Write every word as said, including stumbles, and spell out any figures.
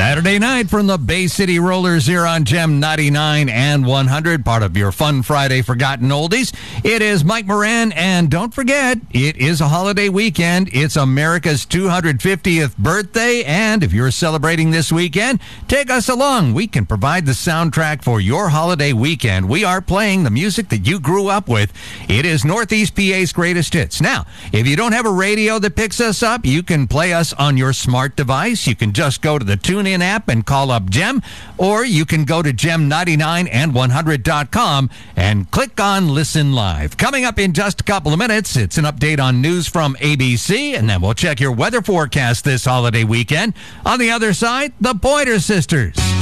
Saturday night from the Bay City Rollers here on Gem ninety-nine and one hundred, part of your Fun Friday Forgotten Oldies. It is Mike Moran, and don't forget, it is a holiday weekend. It's America's two hundred fiftieth birthday, and if you're celebrating this weekend, take us along. We can provide the soundtrack for your holiday weekend. We are playing the music that you grew up with. It is Northeast P A's greatest hits. Now, if you don't have a radio that picks us up, you can play us on your smart device. You can just go to the TuneIn app and call up Gem, or you can go to gem ninety-nine and one hundred dot com and click on Listen Live. Coming up in just a couple of minutes, it's an update on news from A B C, and then we'll check your weather forecast this holiday weekend. On the other side, the Pointer Sisters.